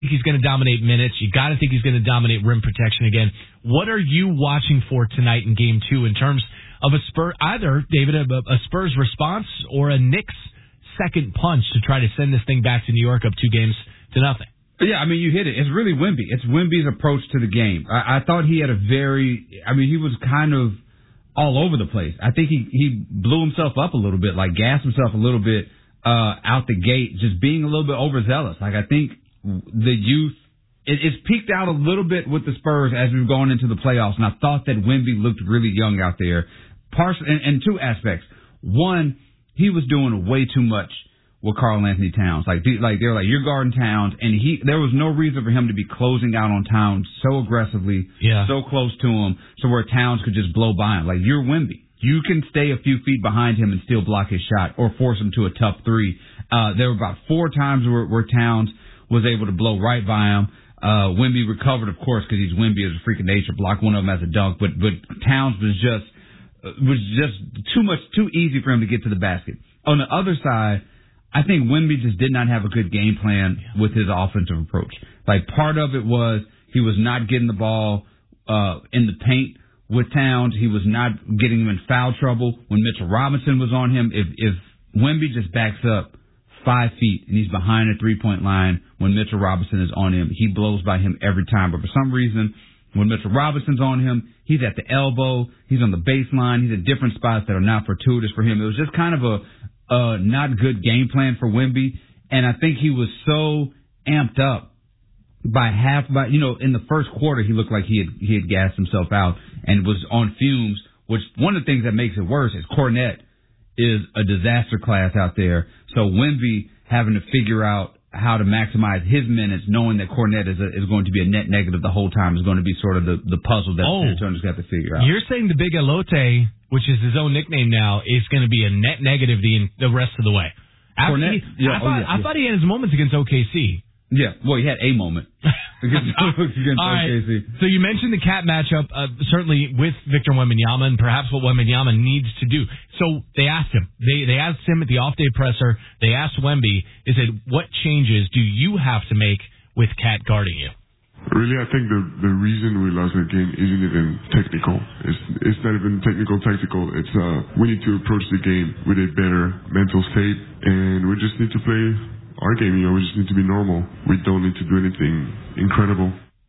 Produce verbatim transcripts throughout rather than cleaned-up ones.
think he's going to dominate minutes. You got to think he's going to dominate rim protection again. What are you watching for tonight in Game Two in terms of a Spur, either David, a, a Spurs response or a Knicks second punch to try to send this thing back to New York up two games to nothing? Yeah, I mean, you hit it. It's really Wemby. It's Wemby's approach to the game. I, I thought he had a very, I mean, he was kind of all over the place. I think he, he blew himself up a little bit, like gassed himself a little bit uh, out the gate, just being a little bit overzealous. Like, I think the youth, it, it's peaked out a little bit with the Spurs as we've gone into the playoffs, and I thought that Wemby looked really young out there. Partially, and, and two aspects. One, he was doing way too much with Karl Anthony Towns. Like, like they're like, you're guarding Towns, and he there was no reason for him to be closing out on Towns so aggressively, yeah. so close to him, so where Towns could just blow by him. Like, you're Wemby. You can stay a few feet behind him and still block his shot or force him to a tough three. Uh, there were about four times where, where Towns was able to blow right by him. Uh, Wemby recovered, of course, because he's Wemby as a freak of nature, blocked one of them as a dunk, but, but Towns was just, was just too much, too easy for him to get to the basket. On the other side, I think Wemby just did not have a good game plan with his offensive approach. Like, part of it was he was not getting the ball uh, in the paint with Towns. He was not getting him in foul trouble when Mitchell Robinson was on him. If if Wemby just backs up five feet and he's behind the three-point line when Mitchell Robinson is on him, he blows by him every time. But for some reason, when Mitchell Robinson's on him, he's at the elbow, he's on the baseline, he's at different spots that are not fortuitous for him. It was just kind of a Uh, not good game plan for Wemby, and I think he was so amped up by half. By you know, in the first quarter, he looked like he had he had gassed himself out and was on fumes. Which one of the things that makes it worse is Kornet is a disaster class out there. So Wemby having to figure out how to maximize his minutes, knowing that Kornet is a, is going to be a net negative the whole time, is going to be sort of the, the puzzle that oh, San Antonio's got to figure out. You're saying the Big Elote, which is his own nickname now, is going to be a net negative the the rest of the way. Kornet, he, yeah, I, thought, oh, yeah, I yeah. thought he had his moments against O K C. Yeah, well, he had a moment against, against All right. O K C. So you mentioned the Cat matchup, uh, certainly with Victor Wembanyama, and perhaps what Wembanyama needs to do. So they asked him. They they asked him at the off-day presser. They asked Wemby, they said, what changes do you have to make with Cat guarding you? Really, I think the the reason we lost that game isn't even technical. It's it's not even technical, tactical. It's uh we need to approach the game with a better mental state, and we just need to play our game. You know, we just need to be normal. We don't need to do anything incredible.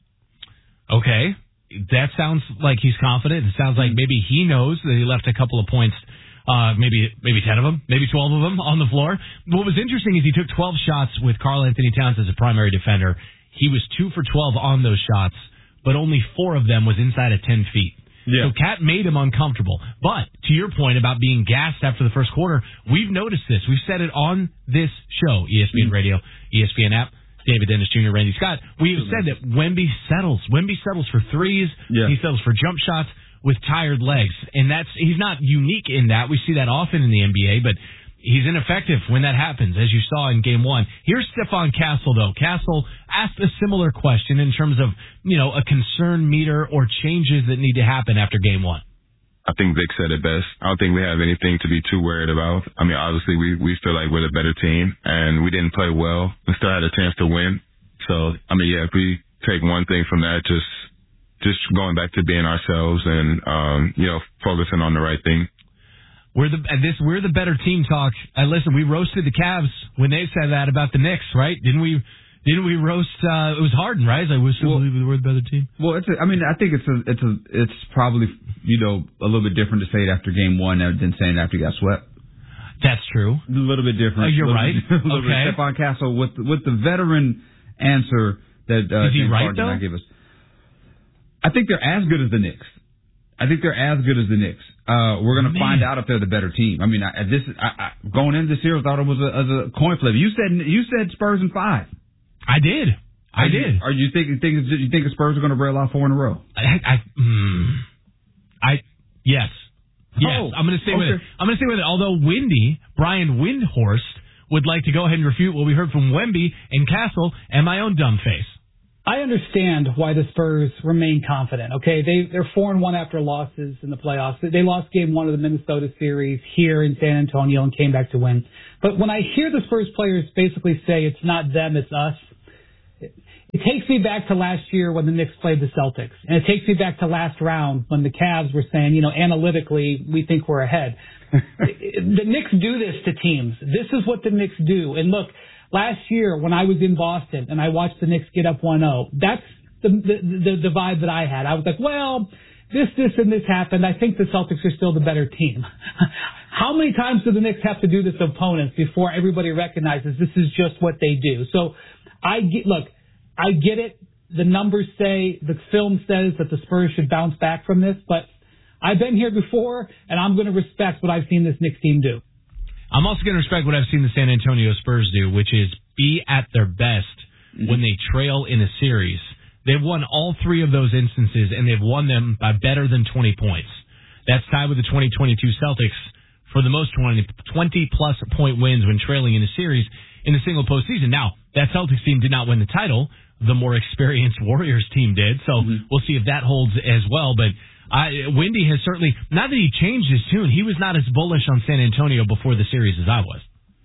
Okay, that sounds like he's confident. It sounds like maybe he knows that he left a couple of points, uh, maybe maybe ten of them, maybe twelve of them on the floor. What was interesting is he took twelve shots with Karl Anthony Towns as a primary defender. He was two for twelve on those shots, but only four of them was inside of ten feet. Yeah. So Cat made him uncomfortable. But to your point about being gassed after the first quarter, we've noticed this. We've said it on this show, E S P N mm-hmm. Radio, E S P N app, David Dennis Junior, Randy Scott. We have said that Wemby settles. Wemby settles for threes. Yeah. He settles for jump shots with tired legs. And that's he's not unique in that. We see that often in the N B A, but he's ineffective when that happens, as you saw in game one. Here's Stephon Castle, though. Castle asked a similar question in terms of, you know, a concern meter or changes that need to happen after game one. I think Vic said it best. I don't think we have anything to be too worried about. I mean, obviously, we, we feel like we're the better team, and we didn't play well. We still had a chance to win. So, I mean, yeah, if we take one thing from that, just just going back to being ourselves and, um, you know, focusing on the right thing. We're the this we're the better team talk. Uh, listen, we roasted the Cavs when they said that about the Knicks, right? Didn't we? Didn't we roast? Uh, it was Harden, right? I was still well, believe we're the better team. Well, it's. A, I mean, I think it's a. It's a. It's probably you know a little bit different to say it after game one than saying it after you got swept. That's true. A little bit different. Oh, you're right. Bit, okay. Stephon Castle with with the veteran answer that uh, is he James right Harden though? did not give us. I think they're as good as the Knicks. I think they're as good as the Knicks. Uh, we're going to find out if they're the better team. I mean, I, this I, I, going into this year, I thought it was a, as a coin flip. You said you said Spurs in five. I did. I are did. You, are you think you think you think the Spurs are going to rail off four in a row? I, I, mm, I yes, yes. Oh, I'm going to stay okay. with it. I'm going to stay with it. Although Windy, Brian Windhorst, would like to go ahead and refute what we heard from Wemby and Castle and my own dumb face. I understand why the Spurs remain confident. Okay, they they're four and one after losses in the playoffs. They lost game one of the Minnesota series here in San Antonio and came back to win. But when I hear the Spurs players basically say it's not them, it's us, It takes me back to last year when the Knicks played the Celtics. And it takes me back to last round when the Cavs were saying, you know, analytically, we think we're ahead. The Knicks do this to teams. This is what the Knicks do. And look, last year when I was in Boston and I watched the Knicks get up one oh, that's the, the, the, the vibe that I had. I was like, well, this, this, and this happened. I think the Celtics are still the better team. How many times do the Knicks have to do this to opponents before everybody recognizes this is just what they do? So I get, look, I get it. The numbers say, the film says that the Spurs should bounce back from this, but I've been here before, and I'm going to respect what I've seen this Knicks team do. I'm also going to respect what I've seen the San Antonio Spurs do, which is be at their best mm-hmm. when they trail in a series. They've won all three of those instances, and they've won them by better than twenty points. That's tied with the twenty twenty-two Celtics for the most twenty-plus point wins when trailing in a series in a single postseason. Now, that Celtics team did not win the title. The more experienced Warriors team did. So mm-hmm. we'll see if that holds as well. But I, Wendy has certainly, not that he changed his tune, he was not as bullish on San Antonio before the series as I was.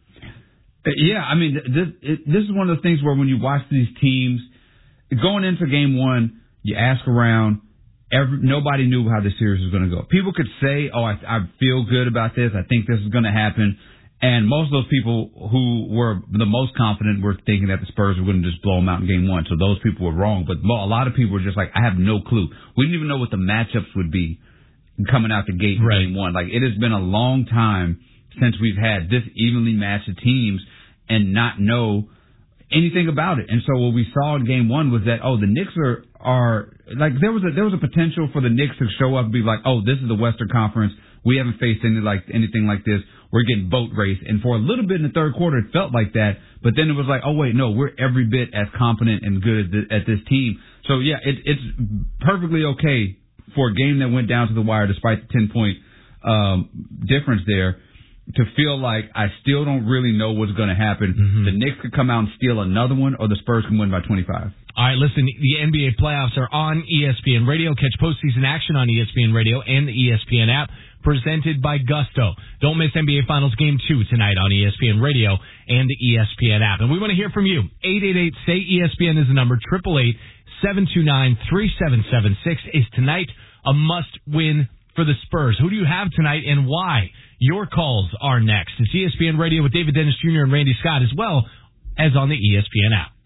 Yeah, I mean, this, it, this is one of the things where when you watch these teams, going into game one, you ask around, every, nobody knew how the series was going to go. People could say, oh, I, I feel good about this, I think this is going to happen. And most of those people who were the most confident were thinking that the Spurs were going to just blow them out in game one. So those people were wrong. But a lot of people were just like, I have no clue. We didn't even know what the matchups would be coming out the gate in right. game one. Like, it has been a long time since we've had this evenly matched teams and not know anything about it. And so what we saw in game one was that, oh, the Knicks are, are like, there was a, there was a potential for the Knicks to show up and be like, oh, this is the Western Conference. We haven't faced any like anything like this. We're getting boat raced. And for a little bit in the third quarter, it felt like that. But then it was like, oh, wait, no, we're every bit as competent and good as the, at this team. So, yeah, it, it's perfectly okay for a game that went down to the wire despite the ten-point um, difference there to feel like I still don't really know what's going to happen. Mm-hmm. The Knicks could come out and steal another one, or the Spurs can win by twenty-five. All right, listen, the N B A playoffs are on E S P N Radio. Catch postseason action on E S P N Radio and the E S P N app, presented by Gusto. Don't miss N B A Finals Game two tonight on E S P N Radio and the E S P N app. And we want to hear from you. eight eight eight, S A Y E S P N is the number. eight eight eight, seven two nine, three seven seven six. Is tonight a must-win for the Spurs? Who do you have tonight and why? Your calls are next. It's E S P N Radio with David Dennis Junior and Randy Scott, as well as on the E S P N app.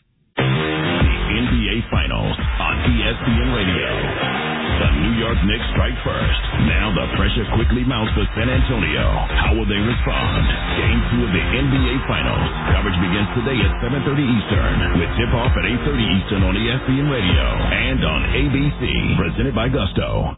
N B A Finals on E S P N Radio. The New York Knicks strike first. Now the pressure quickly mounts to San Antonio. How will they respond? Game two of the N B A Finals. Coverage begins today at seven thirty Eastern with tip-off at eight thirty Eastern on E S P N Radio and on A B C. Presented by Gusto.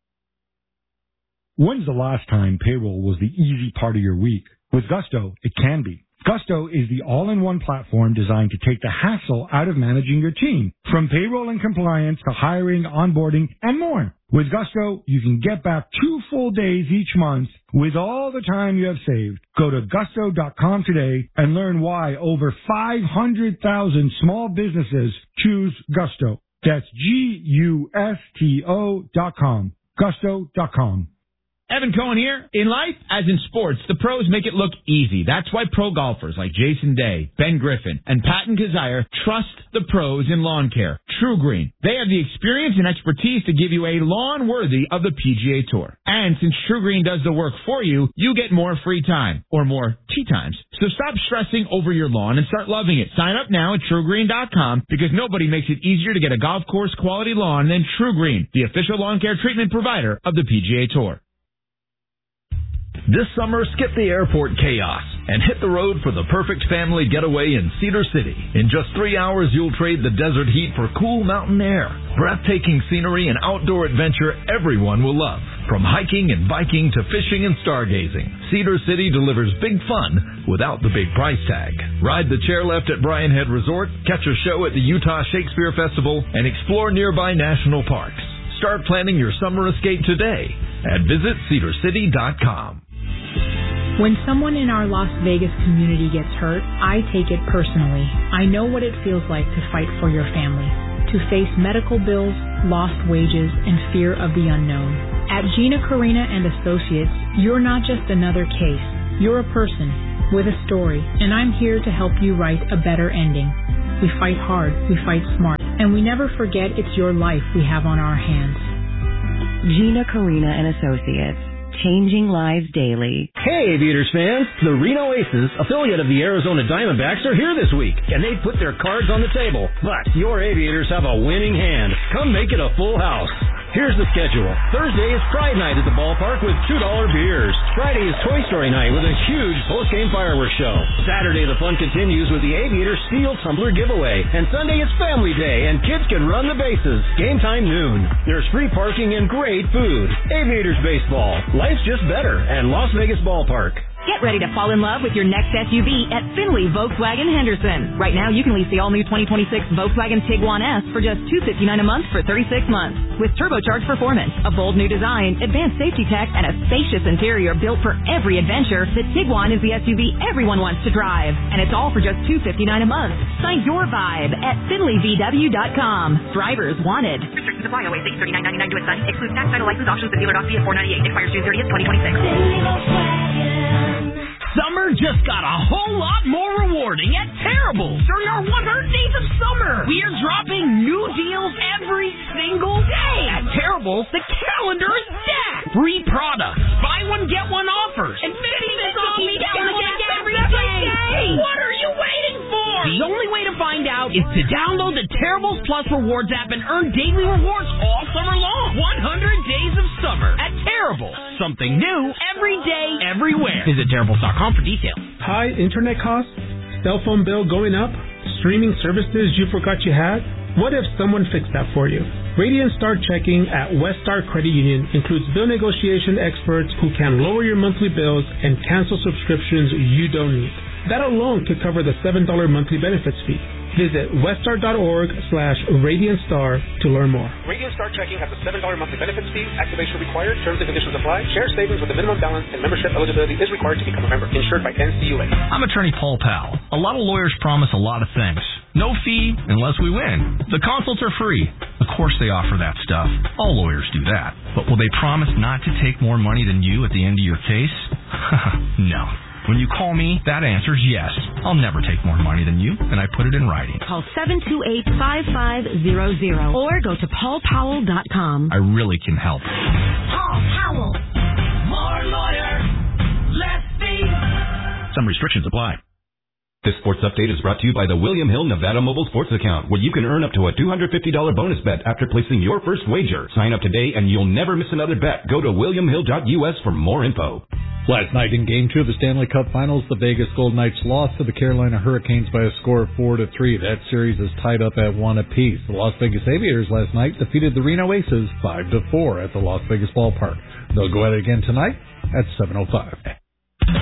When's the last time payroll was the easy part of your week? With Gusto, it can be. Gusto is the all-in-one platform designed to take the hassle out of managing your team, from payroll and compliance to hiring, onboarding, and more. With Gusto, you can get back two full days each month with all the time you have saved. Go to gusto dot com today and learn why over five hundred thousand small businesses choose Gusto. That's G U S T O dot com. gusto dot com. Evan Cohen here. In life, as in sports, the pros make it look easy. That's why pro golfers like Jason Day, Ben Griffin, and Patton Kazire trust the pros in lawn care. True Green. They have the experience and expertise to give you a lawn worthy of the P G A Tour. And since True Green does the work for you, you get more free time, or more tea times. So stop stressing over your lawn and start loving it. Sign up now at true green dot com because nobody makes it easier to get a golf course quality lawn than True Green, the official lawn care treatment provider of the P G A Tour. This summer, skip the airport chaos and hit the road for the perfect family getaway in Cedar City. In just three hours, you'll trade the desert heat for cool mountain air, breathtaking scenery, and outdoor adventure everyone will love. From hiking and biking to fishing and stargazing, Cedar City delivers big fun without the big price tag. Ride the chairlift at Bryan Head Resort, catch a show at the Utah Shakespeare Festival, and explore nearby national parks. Start planning your summer escape today at visit cedar city dot com. When someone in our Las Vegas community gets hurt, I take it personally. I know what it feels like to fight for your family, to face medical bills, lost wages, and fear of the unknown. At Gina Carina and Associates, you're not just another case. You're a person with a story, and I'm here to help you write a better ending. We fight hard. We fight smart. And we never forget it's your life we have on our hands. Gina Carina and Associates. Changing lives daily. Hey, Aviators fans! The Reno Aces, affiliate of the Arizona Diamondbacks, are here this week, and they've put their cards on the table. But your Aviators have a winning hand. Come make it a full house. Here's the schedule. Thursday is Pride Night at the ballpark with two dollar beers. Friday is Toy Story Night with a huge post-game fireworks show. Saturday, the fun continues with the Aviator Steel Tumbler giveaway. And Sunday is Family Day, and kids can run the bases. Game time noon. There's free parking and great food. Aviators Baseball. Life's just better at Las Vegas Ballpark. Get ready to fall in love with your next S U V at Finley Volkswagen Henderson. Right now, you can lease the all-new twenty twenty-six Volkswagen Tiguan S for just two hundred fifty-nine dollars a month for thirty-six months. With turbocharged performance, a bold new design, advanced safety tech, and a spacious interior built for every adventure, the Tiguan is the S U V everyone wants to drive. And it's all for just two hundred fifty-nine dollars a month. Find your vibe at finley v w dot com. Drivers wanted. Restrictions apply. O A C thirty-nine ninety-nine to inside. Excludes tax, title, license, options, and dealer doc fee at four ninety-eight. Expires June thirtieth, twenty twenty-six. Summer just got a whole lot more rewarding at Terrible during our one hundred days of summer. We're dropping new deals every single day. At Terrible, the calendar is stacked. Free products, buy one, get one offers, and fifty percent off each gas every day. What are you waiting for? The only way to find out is to download the Terribles Plus Rewards app and earn daily rewards all summer long. one hundred days of summer at Terrible. Something new every day, everywhere. Visit Terribles dot com for details. High internet costs, cell phone bill going up, streaming services you forgot you had? What if someone fixed that for you? Radiant Star Checking at West Star Credit Union includes bill negotiation experts who can lower your monthly bills and cancel subscriptions you don't need. That alone could cover the seven dollars monthly benefits fee. Visit weststar.org slash Radiant Star to learn more. Radiant Star Checking has a seven dollars monthly benefits fee. Activation required. Terms and conditions apply. Share savings with a minimum balance and membership eligibility is required to become a member. Insured by N C U A. I'm attorney Paul Powell. A lot of lawyers promise a lot of things. No fee unless we win. The consults are free. Of course they offer that stuff. All lawyers do that. But will they promise not to take more money than you at the end of your case? No. When you call me, that answer's yes. I'll never take more money than you, and I put it in writing. Call seven two eight, five five zero zero or go to paul powell dot com. I really can help. Paul Powell. More lawyer, less fee. Some restrictions apply. This sports update is brought to you by the William Hill Nevada Mobile Sports Account, where you can earn up to a two hundred fifty dollars bonus bet after placing your first wager. Sign up today and you'll never miss another bet. Go to william hill dot u s for more info. Last night in Game two of the Stanley Cup Finals, the Vegas Golden Knights lost to the Carolina Hurricanes by a score of four to three. That series is tied up at one apiece. The Las Vegas Aviators last night defeated the Reno Aces five to four at the Las Vegas Ballpark. They'll go at it again tonight at seven oh five.